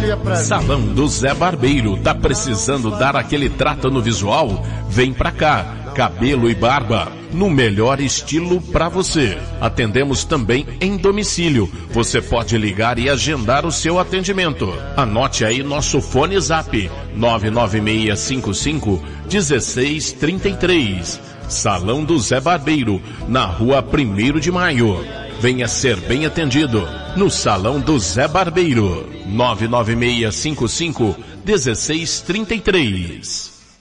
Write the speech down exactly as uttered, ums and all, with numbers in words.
Olha pra Salão mim. do Zé Barbeiro. Tá precisando dar aquele trato no visual? Vem pra cá. Cabelo e barba no melhor estilo pra você. Atendemos também em domicílio. Você pode ligar e agendar o seu atendimento. Anote aí nosso fone zap nove nove seis cinco cinco um seis três três. Salão do Zé Barbeiro, na rua primeiro de maio. Venha ser bem atendido no Salão do Zé Barbeiro. nove nove seis cinco cinco um seis três três.